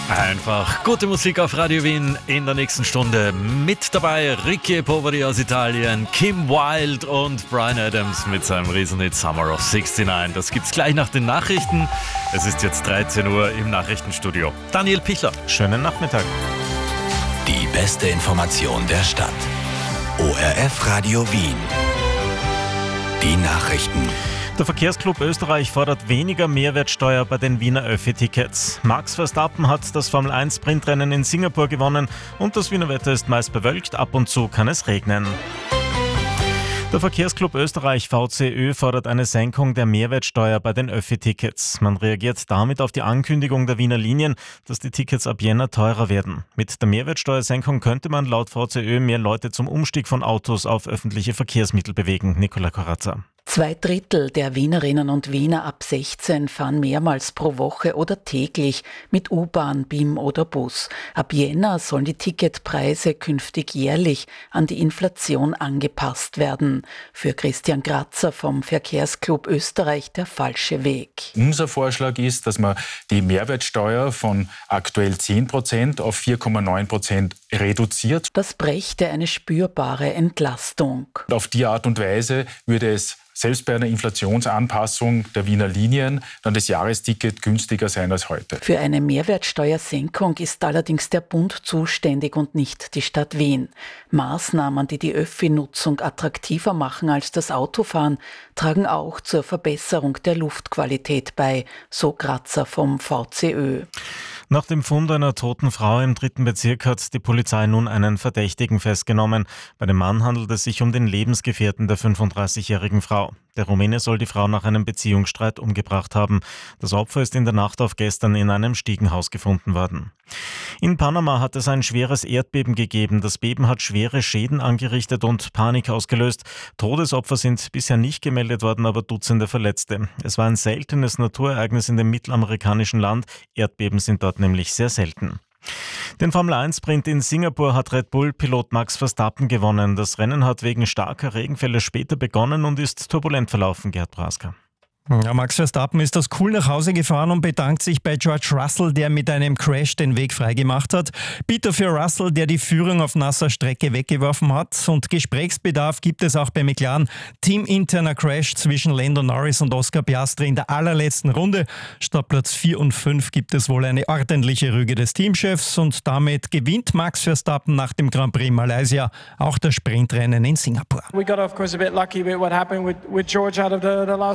Einfach gute Musik auf Radio Wien in der nächsten Stunde. Mit dabei Ricky Poveri aus Italien, Kim Wilde und Bryan Adams mit seinem Riesenhit Summer of 69. Das gibt's gleich nach den Nachrichten. Es ist jetzt 13 Uhr im Nachrichtenstudio. Daniel Pichler. Schönen Nachmittag. Die beste Information der Stadt. ORF Radio Wien. Die Nachrichten. Der Verkehrsclub Österreich fordert weniger Mehrwertsteuer bei den Wiener Öffi-Tickets. Max Verstappen hat das Formel-1-Sprintrennen in Singapur gewonnen und das Wiener Wetter ist meist bewölkt, ab und zu kann es regnen. Der Verkehrsclub Österreich VCÖ fordert eine Senkung der Mehrwertsteuer bei den Öffi-Tickets. Man reagiert damit auf die Ankündigung der Wiener Linien, dass die Tickets ab Jänner teurer werden. Mit der Mehrwertsteuersenkung könnte man laut VCÖ mehr Leute zum Umstieg von Autos auf öffentliche Verkehrsmittel bewegen. Nicola Corazza. 2/3 der Wienerinnen und Wiener ab 16 fahren mehrmals pro Woche oder täglich mit U-Bahn, BIM oder Bus. Ab Jänner sollen die Ticketpreise künftig jährlich an die Inflation angepasst werden. Für Christian Grazer vom Verkehrsclub Österreich der falsche Weg. Unser Vorschlag ist, dass man die Mehrwertsteuer von aktuell 10% auf 4,9% reduziert. Das brächte eine spürbare Entlastung. Auf die Art und Weise würde es selbst bei einer Inflationsanpassung der Wiener Linien dann das Jahresticket günstiger sein als heute. Für eine Mehrwertsteuersenkung ist allerdings der Bund zuständig und nicht die Stadt Wien. Maßnahmen, die die Öffi-Nutzung attraktiver machen als das Autofahren, tragen auch zur Verbesserung der Luftqualität bei, so Grazer vom VCÖ. Nach dem Fund einer toten Frau im 3. Bezirk hat die Polizei nun einen Verdächtigen festgenommen. Bei dem Mann handelt es sich um den Lebensgefährten der 35-jährigen Frau. Der Rumäne soll die Frau nach einem Beziehungsstreit umgebracht haben. Das Opfer ist in der Nacht auf gestern in einem Stiegenhaus gefunden worden. In Panama hat es ein schweres Erdbeben gegeben. Das Beben hat schwere Schäden angerichtet und Panik ausgelöst. Todesopfer sind bisher nicht gemeldet worden, aber Dutzende Verletzte. Es war ein seltenes Naturereignis in dem mittelamerikanischen Land. Erdbeben sind dort nämlich sehr selten. Den Formel-1-Sprint in Singapur hat Red Bull-Pilot Max Verstappen gewonnen. Das Rennen hat wegen starker Regenfälle später begonnen und ist turbulent verlaufen, Gerd Prasker. Ja, Max Verstappen ist das cool nach Hause gefahren und bedankt sich bei George Russell, der mit einem Crash den Weg freigemacht hat. Bitter für Russell, der die Führung auf nasser Strecke weggeworfen hat. Und Gesprächsbedarf gibt es auch bei McLaren. Teaminterner Crash zwischen Lando Norris und Oscar Piastri in der allerletzten Runde. Statt Platz 4 und 5 gibt es wohl eine ordentliche Rüge des Teamchefs und damit gewinnt Max Verstappen nach dem Grand Prix Malaysia auch das Sprintrennen in Singapur. We got of course a bit lucky with what happened with George out of the last